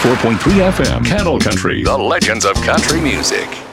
104.3 FM, Cattle Country, The legends of country music.